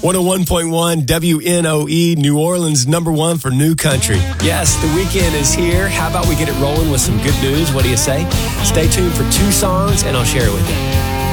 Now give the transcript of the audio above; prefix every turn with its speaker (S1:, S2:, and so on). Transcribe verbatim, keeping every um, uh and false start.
S1: one oh one point one W N O E, New Orleans, number one for new country. Yes, the weekend is here. How about we get it rolling with some good news? What do you say? Stay tuned for two songs, and I'll share it with you.